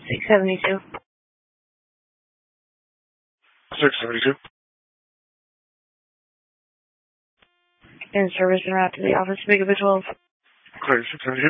672. 672. In service and route to the office, Big of 12. Clear, 672.